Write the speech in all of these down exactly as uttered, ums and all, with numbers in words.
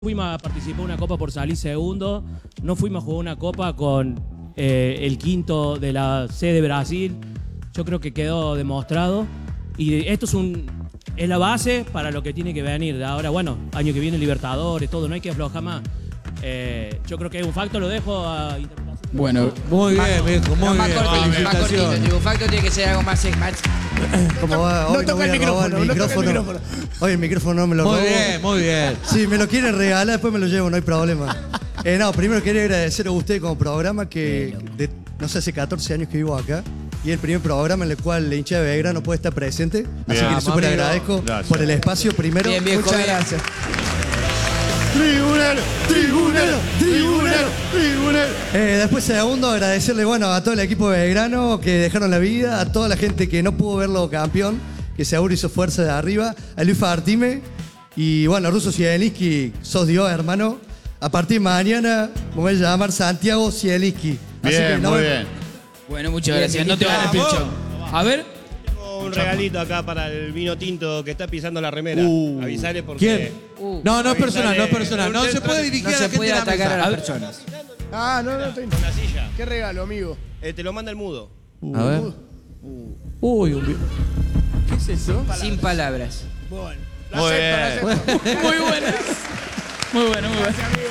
Fuimos a participar en una copa por salir segundo, no fuimos a jugar una copa con eh, el quinto de la C de Brasil. Yo creo que quedó demostrado y esto es un es la base para lo que tiene que venir. De ahora, bueno, año que viene Libertadores, todo, no hay que aflojar más. Eh, yo creo que es un facto, lo dejo a interpretación. Bueno, muy bien, viejo, muy más bien. cortito, más cortito. El facto tiene que ser algo más... más... ¿Cómo va? Hoy No toca el micrófono, no toca el micrófono. Hoy el micrófono no me lo robó. Muy bien, muy bien. Si me lo quieren regalar, después me lo llevo, no hay problema. Eh, no, primero quería agradecer a usted como programa que, de, no sé, hace catorce años que vivo acá. Y es el primer programa en el cual la hincha de Belgrano puede estar presente. Así Bien, que le súper amigo. agradezco Gracias. por el espacio primero. Bien, viejo, Muchas bien. gracias. Tribunero, tribunero, tribunero, tribunero. Eh, después, segundo, agradecerle bueno, a todo el equipo de Belgrano que dejaron la vida, a toda la gente que no pudo verlo campeón, que seguro hizo fuerza de arriba, a Luis Fartime y bueno, Russo Zielinski, sos Dios, hermano. A partir de mañana me voy a llamar Santiago Zielinski. Así que Bien, no muy me- bien. Bueno, muchas gracias. No te van a pinchar. A ver. Un regalito acá para el vino tinto que está pisando la remera. Uh. Avisale porque... ¿Quién? Uh, No, no es Avisale. personal, no es personal. No se puede dirigir no a la se gente puede de la atacar mesa. a las A ver. personas. Ah, no, no, estoy... Una silla. Qué regalo, amigo. Eh, te lo manda el mudo. A ver. Uy, un vi- ¿Qué es eso? Sin palabras. Bueno. La Muy acepto, la bien. acepto. Muy bueno. Muy bueno, muy bueno. Gracias, amigo.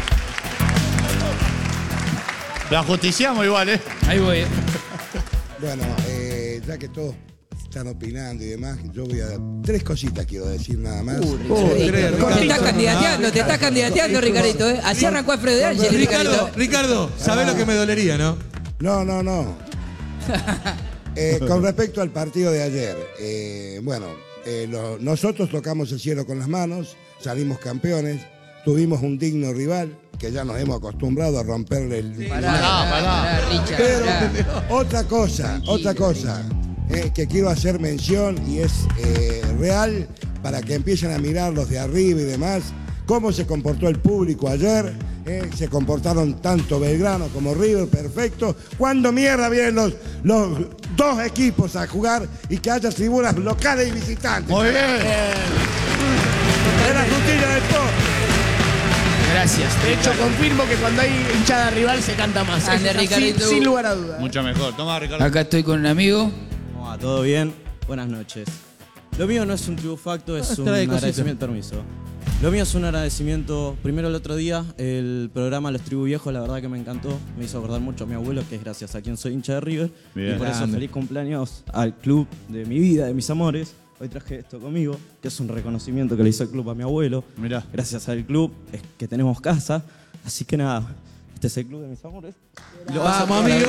La justiciamos igual, ¿eh? Ahí voy. eh. Bueno, eh, ya que todos están opinando y demás, yo voy a... Tres cositas quiero decir nada más. Uh, tres, Te Ricardo. estás candidateando, te estás candidateando, Ricardito, ¿eh? Así arrancó Alfredo de Ángel, Ricardo, Ricardito. Ricardo, ¿sabés lo que me dolería, no? No, no, no. Eh, con respecto al partido de ayer, eh, bueno, eh, lo- nosotros tocamos el cielo con las manos, salimos campeones, tuvimos un digno rival, que ya nos hemos acostumbrado a romperle el... Pará, pará, pará, Richard, Pero pará. otra cosa, otra cosa eh, que quiero hacer mención y es eh, real para que empiecen a mirar los de arriba y demás, cómo se comportó el público ayer, eh, se comportaron tanto Belgrano como River, perfecto. Cuando mierda vienen los, los dos equipos a jugar y que haya tribunas locales y visitantes. Muy bien. Es la justicia del todo. Gracias. De hecho, confirmo que cuando hay hinchada rival se canta más. Ande, Eso está Ricardito. sin, sin lugar a dudas. Mucho mejor. Toma, Ricardo. Acá estoy con un amigo. ¿Cómo va? ¿Todo bien? Buenas noches. Lo mío no es un tribufacto, es un trae cositas. agradecimiento, permiso. Lo mío es un agradecimiento, primero el otro día, el programa Los Tribu Viejos, la verdad que me encantó, me hizo acordar mucho a mi abuelo, que es gracias a quien soy hincha de River. Bien. Y por eso Grande. feliz cumpleaños al club de mi vida, de mis amores. Hoy traje esto conmigo, que es un reconocimiento que le hizo el club a mi abuelo. Mirá. Gracias al club es que tenemos casa, así que nada, este es el club de mis amores. Lo vamos, amigo.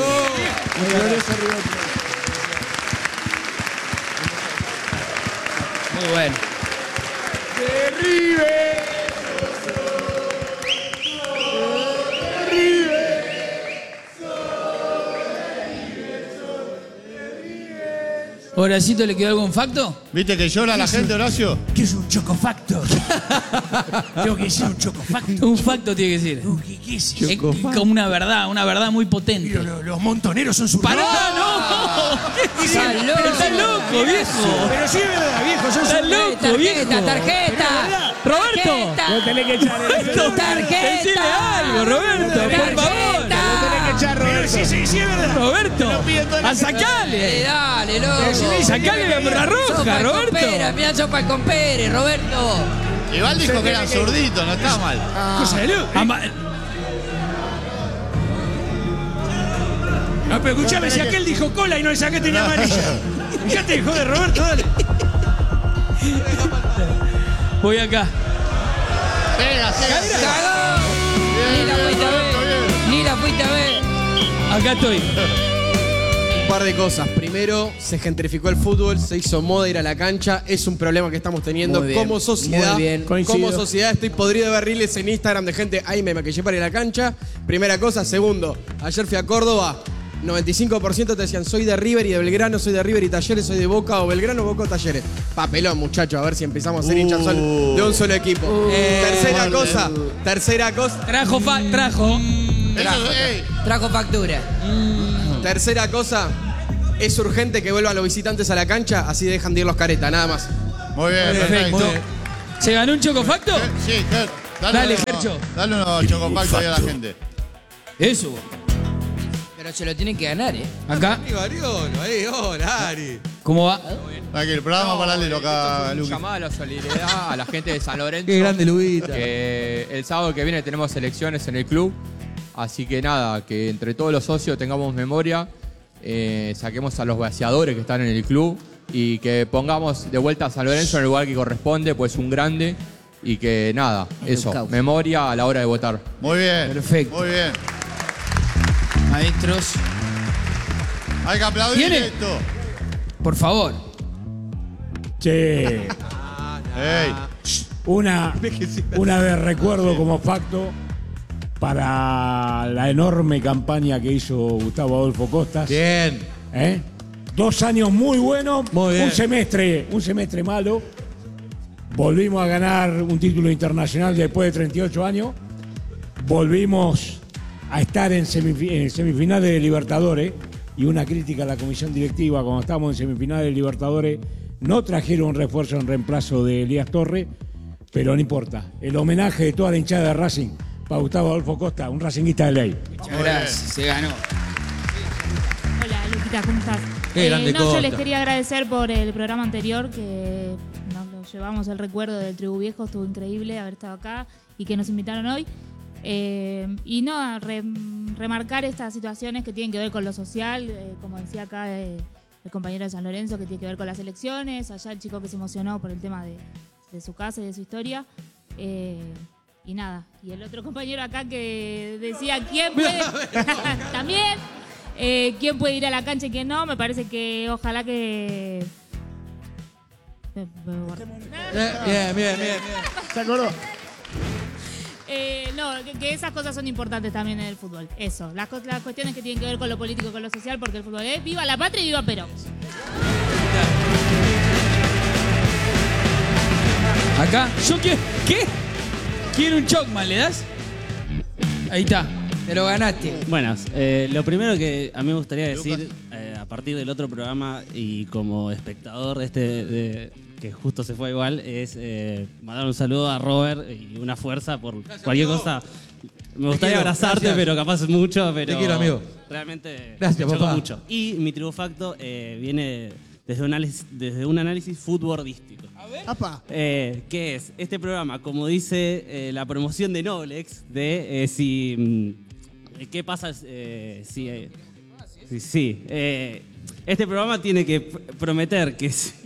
Muy bueno. Horacito, ¿le quedó algún facto? ¿Viste que llora la gente, Horacio? ¿Qué es un chocofacto? Tengo que decir un chocofacto. Un facto tiene que decir. ¿Qué, qué es Es eso? como una verdad, una verdad muy potente. Pero lo- los montoneros son sus ¡Pará, rivales. no! ¿Qué Estás dices? loco. Pero estás loco, viejo. Pero sí es verdad, viejo, son sus Estás loco, viejo. Tarjeta, tarjeta. Roberto. Lo tenés que echar. eh. Tarjeta. Decile algo, Roberto, por favor. Tarjeta. Lo tenés que echar, Roberto. Sí, sí, sí es verdad. Roberto, Lo piden todas a las- sacale. Eh, Dale, loco. Sacale la Sopa morra roja, de Roberto. compera, mirá sopa de compere, Roberto. Igual dijo que eran zurditos, no está mal. Cosa de loco. Ama- No, pero escuchame, si aquel dijo cola y no le saqué tenía amarilla. Fíjate, joder, Roberto, dale. Voy acá. Pega, pega. ¡Cagó! Ni la fuiste a ver. Ni la fuiste a ver. Acá estoy. Un par de cosas. Primero, se gentrificó el fútbol, se hizo moda ir a la cancha. Es un problema que estamos teniendo Muy bien, como sociedad. muy bien. Como Coincido. sociedad estoy podrido de ver reels en Instagram de gente, ahí me maquillé para ir a la cancha. Primera cosa. Segundo, ayer fui a Córdoba. noventa y cinco por ciento te decían, soy de River y de Belgrano, soy de River y Talleres, soy de Boca o Belgrano, Boca o Talleres. Papelón, muchachos, a ver si empezamos a ser hinchas sol- de un solo equipo. tercera cosa, tercera cosa, Trajo, fa trajo. Eso, ey. Trajo factura. tercera cosa, es urgente que vuelvan los visitantes a la cancha, así dejan de ir los caretas, nada más. Muy bien, Perfecto. perfecto. ¿Se ganó un chocofacto? Sí, ¿qué? Dale, Dale, uno- Gercho. Dale unos chocopactos ahí a la gente. Eso. Pero se lo tienen que ganar, ¿eh? Acá. Ari Variolo, ahí, hola, Ari. ¿Cómo va? Aquí el programa paralelo acá, Un Luqui. llamado a la solidaridad a la gente de San Lorenzo. Qué grande, Luguita. Que el sábado que viene tenemos elecciones en el club. Así que nada, que entre todos los socios tengamos memoria, eh, saquemos a los vaciadores que están en el club y que pongamos de vuelta a San Lorenzo en el lugar que corresponde, pues un grande. Y que nada, eso, memoria a la hora de votar. Muy bien. Perfecto. Muy bien. Maestros. Hay que aplaudir ¿Tiene? esto. Por favor. Che, Ey. una, una vez recuerdo como facto para la enorme campaña que hizo Gustavo Adolfo Costas. Bien. ¿Eh? Dos años muy buenos, Muy bien. un semestre, un semestre malo. Volvimos a ganar un título internacional después de treinta y ocho años. Volvimos a estar en, semifi- en semifinales de Libertadores. Y una crítica a la comisión directiva, cuando estábamos en semifinales de Libertadores, no trajeron un refuerzo en reemplazo de Elías Torres, pero no importa. El homenaje de toda la hinchada de Racing para Gustavo Adolfo Costa, un racinguista de ley. Muchas gracias. Se ganó. Hola, Luquita, ¿cómo estás? Qué grande no, yo Costa. les quería agradecer por el programa anterior, que nos lo llevamos el recuerdo del Tribu Viejo, estuvo increíble haber estado acá y que nos invitaron hoy. Eh, y no, re- remarcar estas situaciones que tienen que ver con lo social, eh, como decía acá eh, el compañero de San Lorenzo, que tiene que ver con las elecciones, allá el chico que se emocionó por el tema de, de su casa y de su historia. Eh, y nada, y el otro compañero acá que decía quién puede, también, eh, quién puede ir a la cancha y quién no, me parece que ojalá que... Me- me guardo. Bien, bien, bien, bien. ¿Se acordó? Eh, no, que, que esas cosas son importantes también en el fútbol. Eso, las, co- las cuestiones que tienen que ver con lo político y con lo social, porque el fútbol es viva la patria y viva Perón. Acá. Yo quiero. ¿Qué? Quiero un Chocman, ¿le das? Ahí está. Te lo ganaste. Buenas, eh, lo primero que a mí me gustaría decir, eh, a partir del otro programa y como espectador de este, de- que justo se fue igual, es eh, mandar un saludo a Robert y una fuerza por cualquier amigo. cosa. Me gustaría quiero, abrazarte, gracias. pero capaz mucho, pero Te quiero, amigo. realmente Gracias, me chocó papá. mucho. Y mi tribufacto eh, viene desde un análisis, desde un análisis futbolístico. Apa. Eh, ¿Qué es? Este programa, como dice eh, la promoción de Noblex, de eh, si... mm, ¿qué pasa eh, si... eh, si sí, eh, este programa tiene que pr- prometer que si...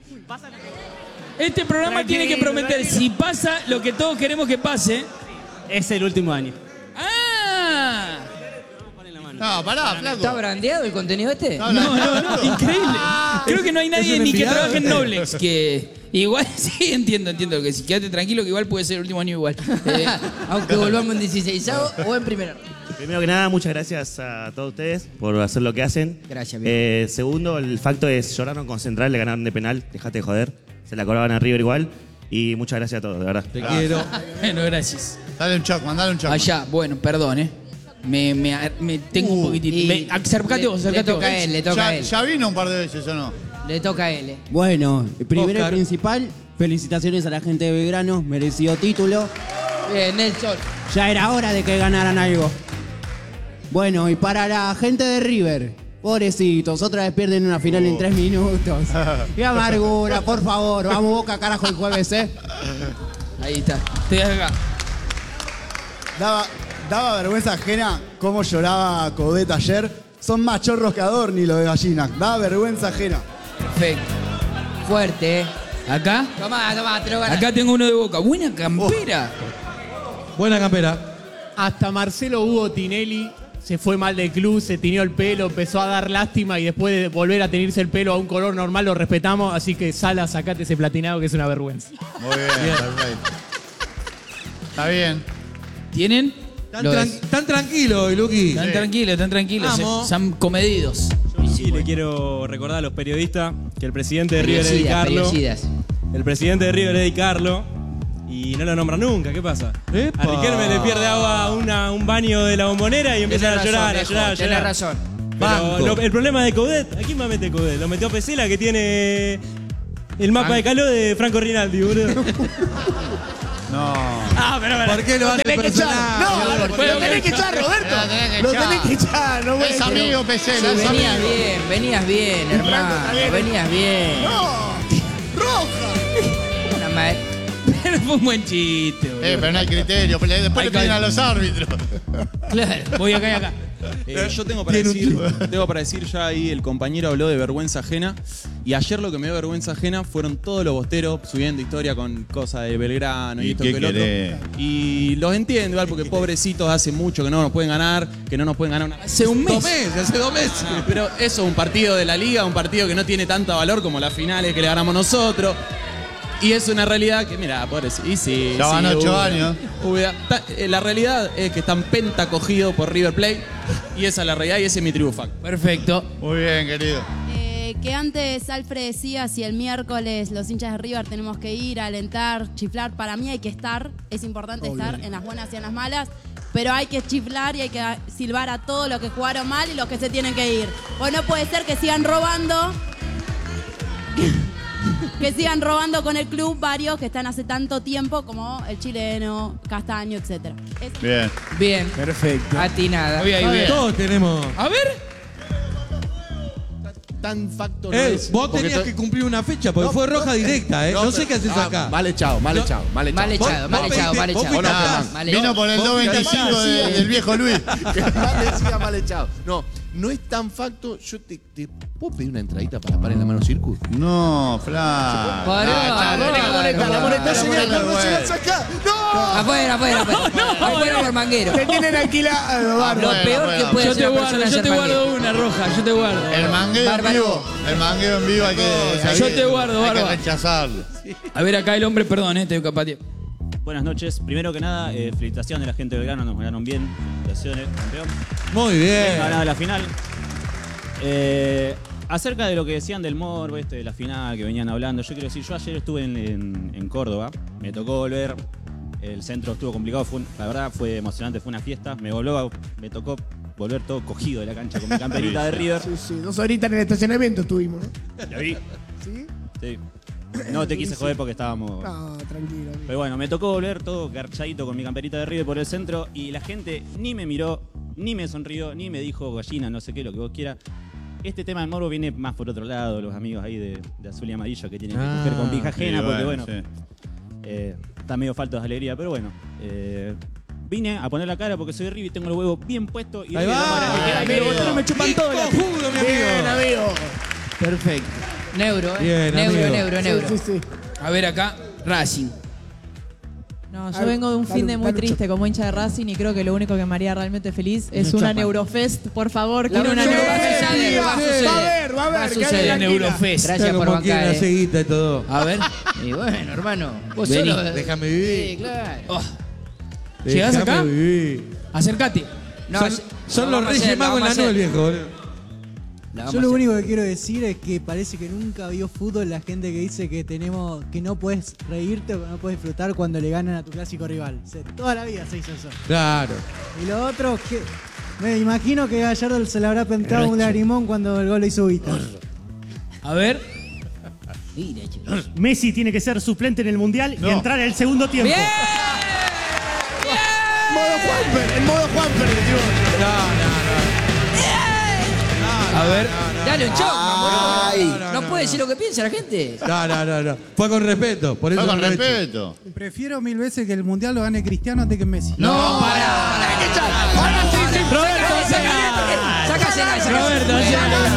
Este programa tiene que prometer, si pasa lo que todos queremos que pase. Es el último año. ¡Ah! No, pará, flaco. ¿Está brandeado el contenido este? No, no, no, increíble. Creo que no hay nadie es un ni que enviado. trabaje en Noblex que igual, sí, entiendo, entiendo lo que sí. Quédate tranquilo que igual puede ser el último año igual. Eh, Aunque volvamos en dieciséis o en primera. Primero que nada, muchas gracias a todos ustedes por hacer lo que hacen. Gracias, bien. Eh, segundo, el facto es lloraron con Central, le ganaron de penal, dejate de joder. Se la cobraban a River igual. Y muchas gracias a todos, de verdad. Te quiero. bueno, gracias. Dale un choc, mandale un choc. Allá, bueno, perdón, ¿eh? Me, me, me tengo un poquitito. y Me- acercate vos, le- le acercate vos. toca a él, le toca ya, a él. ya vino un par de veces, ¿o no? Le toca a él. eh. Bueno, primero Oscar. y principal, felicitaciones a la gente de Belgrano, merecido título. Bien, Nelson. Ya era hora de que ganaran algo. Bueno, y para la gente de River, pobrecitos, otra vez pierden una final en tres minutos. Qué amargura, por favor, vamos Boca, carajo, el jueves, ¿eh? Ahí está. Estoy acá. Daba, daba vergüenza ajena cómo lloraba Codet ayer. Son más chorros que Adorni los de Gallina. Daba vergüenza ajena. Perfecto. Fuerte, ¿eh? ¿Acá? Tomá, tomá, te lo ganas. Acá tengo uno de Boca. Buena campera. Buena campera. Hasta Marcelo Hugo Tinelli se fue mal del club, se tiñó el pelo, empezó a dar lástima y después de volver a tenerse el pelo a un color normal lo respetamos. Así que Sala, sacate ese platinado que es una vergüenza. Muy bien, perfecto. Está bien. ¿Tienen? Tan, Lo tran- es. tan tranquilo hoy, Luqui. Están tranquilos, están tranquilos. Vamos. eh. Están comedidos. Sí, le quiero recordar a los periodistas que el presidente de River es Di Periocidas, Carlo. periocidas. El presidente de River es Di Carlo. Y no lo nombran nunca, ¿qué pasa? Epa. A Riquelme le pierde agua una, un baño de la bombonera y empiezan a Tenés llorar, a razón, llorar, a viejo, llorar. tenés razón. Pero Banco. lo- el problema de Coudet, ¿a quién va a meter Coudet? Lo metió a Pesela, que tiene el mapa de calor de Franco Rinaldi, boludo. No. Ah, pero, pero ¿Por qué lo hace tenés que echar. personal? No, Lo lo tenés tenés que echar, Roberto. Lo tenés que echar. No Es amigo, Pesela, Sí, es venías amigo. bien, venías bien, hermano. Venías bien. No, roja. Una ma- Pero fue un buen chiste, boludo. Eh, pero no hay criterio. Después Hay le piden que- a los árbitros. Claro. Voy acá y acá. Eh, yo tengo para decir, tengo para decir ya ahí, el compañero habló de vergüenza ajena. Y ayer lo que me dio vergüenza ajena fueron todos los bosteros subiendo historia con cosas de Belgrano y, ¿Y esto qué que el otro. querés? Y los entiendo, igual, porque pobrecitos hace mucho que no nos pueden ganar, que no nos pueden ganar una. Hace un mes. Dos meses, hace dos meses. No, pero eso es un partido de la liga, un partido que no tiene tanta valor como las finales que le ganamos nosotros. Y es una realidad que, mira, pobrecito. Y sí, Ya van sí, ocho hubo- años. hubo- ta- eh, la realidad es que están pentacogidos por River Plate. Y esa es la realidad y ese es mi tribu fact. Perfecto. Muy bien, querido. Eh, que antes Alfred decía si el miércoles los hinchas de River tenemos que ir a alentar, chiflar. Para mí hay que estar, es importante estar en las buenas y en las malas, pero hay que chiflar y hay que silbar a todos los que jugaron mal y los que se tienen que ir. Pues no puede ser que sigan robando, que sigan robando con el club varios que están hace tanto tiempo como el chileno, Castaño, etcétera. Es- Bien. Bien. Perfecto. Atinada. Voy ahí, bien. Todos tenemos. A ver. Tan facto no Eh, es. vos porque tenías to- que cumplir una fecha, porque No, fue no, roja directa, ¿eh? No, no, sé qué haces ah, acá. Mal echado, mal No. echado, mal echado. Mal echado, mal vos echado, mal pediste- vos echado. fuiste No, atrás. mal Vino echado. por el Vos dos veinticinco mirá, de- sí. del viejo Luis. Que mal decía, mal echado. No, no es tan facto. Yo te, te puedo pedir una entradita para parar en la mano Circus. No, Fla. Pará, La moneta, la moneta, señor, moneta, no güey. llegas acá. ¡No! Afuera, afuera, afuera. Afuera por manguero. Te tienen alquilado, Lo bárbaro. peor bueno, que puede Yo hacer te una guardo, persona es yo ser te manguero. guardo una roja, yo te guardo. El mangueo en Bárbaro. vivo. El mangueo en vivo hay que. Yo te guardo, hay que bárbaro. rechazarlo. A ver, acá el hombre, perdón, eh, te capaz. Buenas noches. Primero que nada, eh, felicitaciones de la gente de Belgrano, nos ganaron bien. Felicitaciones, campeón. Muy bien. Ganada la final. Eh, acerca de lo que decían del morbo, este, de la final, que venían hablando, yo quiero decir, yo ayer estuve en, en- en Córdoba, me tocó volver, el centro estuvo complicado, fue un- la verdad fue emocionante, fue una fiesta, me volvió, me tocó volver todo cogido de la cancha con mi camperita de River. Sí, sí, dos horitas en el estacionamiento estuvimos, ¿no? ¿La vi? ¿Sí? Sí. No te quise joder porque estábamos... No, tranquilo. Pero bueno, me tocó volver todo garchadito con mi camperita de River por el centro y la gente ni me miró, ni me sonrió, ni me dijo gallina, no sé qué, lo que vos quieras. Este tema del morbo viene más por otro lado, los amigos ahí de, de Azul y Amarillo que tienen que Ah, coger con pija ajena, sí, porque bueno, bueno, eh, está medio falto de alegría, pero bueno. eh, vine a poner la cara porque soy de River y tengo los huevos bien puestos y Ahí River, va. vamos a ganar, que- que los botones me chupan todo la Cojudo, mi Bien, amigo. amigo. Perfecto. Neuro, ¿eh? Bien, neuro, amigo. neuro, neuro. Sí, sí, sí. A ver acá, Racing. No, yo Dale, vengo de un dale, fin de muy dale, triste como hincha de Racing y creo que lo único que me haría realmente feliz es Una una chapa. Neurofest. Por favor, La quiero una Neuro- Neurofest. va a suceder, va a Va suceder. a ver, va a Va a ver. suceder. quédate La tranquila. Neurofest. Gracias Como por quiere bancar. la eh. ceguita y todo. A ver. Y bueno, hermano, vos Vení. solo. Déjame vivir. Sí, claro. Oh. ¿Llegás Déjame acá? vivir. Acércate. No, son yo- son la los vamos a Reyes hacer, la Magos en la vamos a nube, el hacer. viejo, boludo. La vamos Yo a lo hacer. único que quiero decir es que parece que nunca vio fútbol la gente que dice que tenemos que no puedes reírte o que no puedes disfrutar cuando le ganan a tu clásico rival. O sea, toda la vida se hizo eso. Claro. Y lo otro, que me imagino que Gallardo se le habrá pintado un lagrimón cuando el gol lo hizo Vita. A ver. Mira, chicos. Messi tiene que ser suplente en el Mundial No. y entrar en el segundo tiempo. ¡Bien! Modo Juanfer, el modo Juanfer, tío. No, no, A ver. Dale un choc, Ay. boludo. No, puede decir lo que piensa la gente. no. No, no, no. Fue con respeto. Por eso Fue con no lo he hecho. respeto. Prefiero mil veces que el Mundial lo gane Cristiano antes que Messi. No, para. Ahora sí, sí. Roberto, sacásela, sacásela. Roberto,